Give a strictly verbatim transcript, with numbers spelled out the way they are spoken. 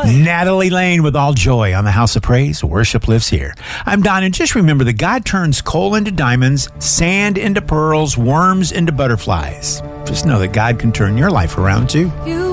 Natalie Lane with All Joy on the House of Praise. Worship lives here. I'm Don, and just remember that God turns coal into diamonds, sand into pearls, worms into butterflies. Just know that God can turn your life around too.